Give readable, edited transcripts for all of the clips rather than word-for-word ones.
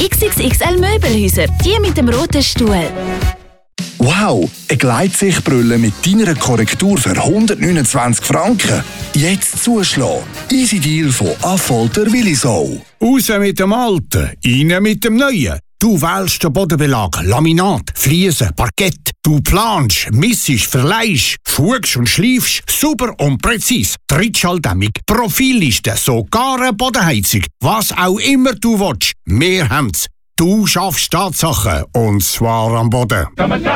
XXXL Möbelhäuser, die mit dem roten Stuhl. Wow, eine Gleitsichtbrille mit deiner Korrektur für 129 Franken. Jetzt zuschlagen. Easy Deal von Affolter Willisau. Raus mit dem Alten, rein mit dem Neuen. Du wählst den Bodenbelag, Laminat, Fliesen, Parkett. Du planst, missest, verleihst, fugst und schleifst, super und präzise. Trittschalldämmung, Profilliste, sogar eine Bodenheizung. Was auch immer du willst, wir haben's. Du schaffst Tatsachen, und zwar am Boden.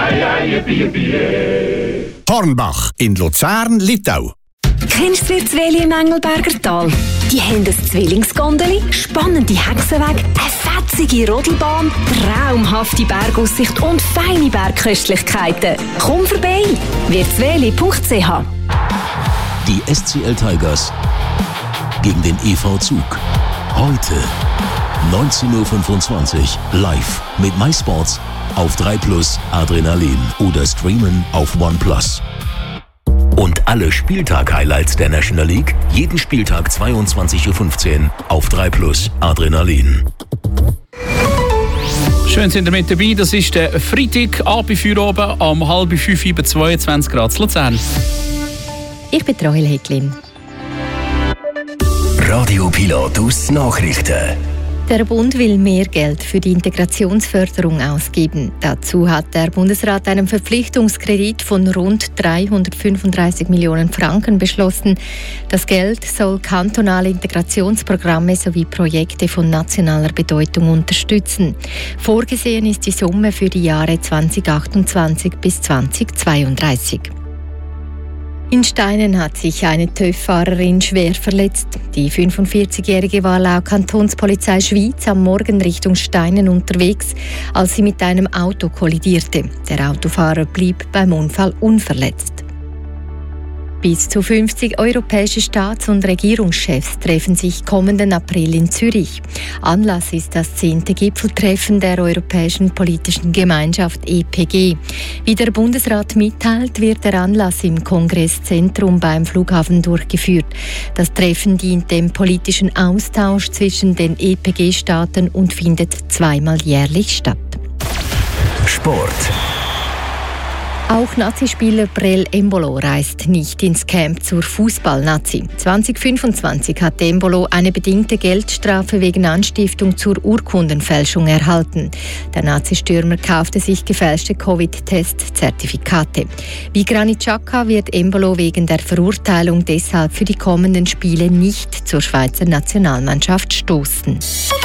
Hornbach in Luzern, Littau. Kennst du Zweli im Engelberger Tal? Die haben ein Zwillingsgondeli, spannende Hexenwege, eine fetzige Rodelbahn, traumhafte Bergaussicht und feine Bergköstlichkeiten. Komm vorbei, wirtzweli.ch. Die SCL Tigers gegen den EV Zug. Heute 19:25 Uhr live mit MySports auf 3+ Adrenalin oder streamen auf OnePlus. Und alle Spieltag-Highlights der National League jeden Spieltag 22:15 Uhr auf 3+ Adrenalin. Schön sind ihr mit dabei. Das ist der Freitag, Abendfeierabend am 4:30 bei 22 Grad in Luzern. Ich bin Rahel Häcklin. Radio Pilatus Nachrichten. Der Bund will mehr Geld für die Integrationsförderung ausgeben. Dazu hat der Bundesrat einen Verpflichtungskredit von rund 335 Millionen Franken beschlossen. Das Geld soll kantonale Integrationsprogramme sowie Projekte von nationaler Bedeutung unterstützen. Vorgesehen ist die Summe für die Jahre 2028 bis 2032. In Steinen hat sich eine TÜV-Fahrerin schwer verletzt. Die 45-Jährige war laut Kantonspolizei Schwyz am Morgen Richtung Steinen unterwegs, als sie mit einem Auto kollidierte. Der Autofahrer blieb beim Unfall unverletzt. Bis zu 50 europäische Staats- und Regierungschefs treffen sich kommenden April in Zürich. Anlass ist das 10. Gipfeltreffen der Europäischen Politischen Gemeinschaft EPG. Wie der Bundesrat mitteilt, wird der Anlass im Kongresszentrum beim Flughafen durchgeführt. Das Treffen dient dem politischen Austausch zwischen den EPG-Staaten und findet zweimal jährlich statt. Sport. Auch Nazi-Spieler Brel Embolo reist nicht ins Camp zur Fußball-Nazi. 2025 hat Embolo eine bedingte Geldstrafe wegen Anstiftung zur Urkundenfälschung erhalten. Der Nazi-Stürmer kaufte sich gefälschte Covid-Test-Zertifikate. Wie Granit Xhaka wird Embolo wegen der Verurteilung deshalb für die kommenden Spiele nicht zur Schweizer Nationalmannschaft stoßen.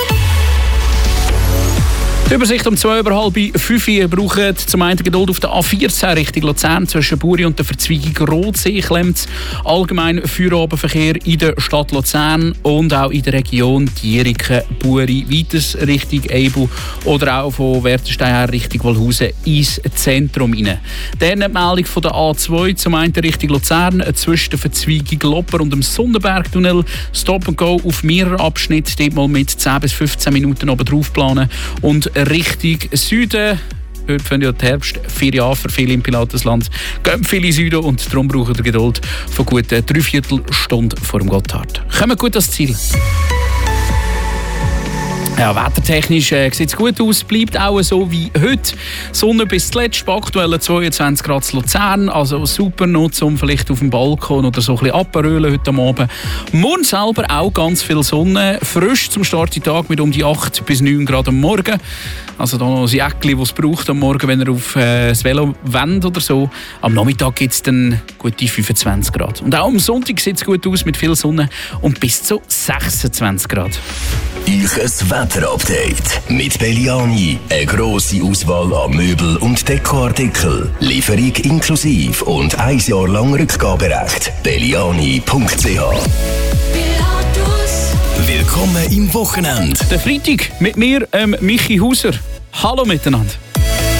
Die Übersicht um 4:30 Uhr braucht zum einen Geduld auf der A14 Richtung Luzern zwischen Buri und der Verzweigung Rotsee klemmt allgemein Feierabendverkehr in der Stadt Luzern und auch in der Region Dieriken, Buri, weiters Richtung Eibu oder auch von Wertenstein her Richtung Wallhausen ins Zentrum hinein. Dann die Meldung von der A2 zum einen Richtung Luzern zwischen der Verzweigung Lopper und dem Sonnenbergtunnel. Stop and Go auf mehreren Abschnitten, dort mal mit 10 bis 15 Minuten oben drauf planen. Und Richtung Süden. Heute fangen ja die Herbstferien an für viele im Pilatusland. Gehen viele in Süden und darum brauchen wir Geduld von gut 3/4 Stunde vor dem Gotthard. Kommen gut ans Ziel. Ja, wettertechnisch sieht es gut aus, bleibt auch so wie heute. Sonne bis zuletzt, aktuell 22 Grad in Luzern, also super Nutz, um vielleicht auf dem Balkon oder so ein bisschen abzurölen heute Abend. Morgen selber auch ganz viel Sonne, frisch zum Start des Tages mit um die 8 bis 9 Grad am Morgen. Also da noch ein Jäckchen, das es braucht am Morgen, wenn ihr auf das Velo wendet oder so. Am Nachmittag gibt es dann gute 25 Grad. Und auch am Sonntag sieht es gut aus mit viel Sonne und bis zu 26 Grad. Ich ein Wetterupdate mit Belliani. Eine grosse Auswahl an Möbel- und Dekoartikel. Lieferung inklusive und 1 Jahr lang Rückgaberecht. Belliani.ch. Willkommen im Wochenende. Der Freitag mit mir, Michi Hauser. Hallo miteinander.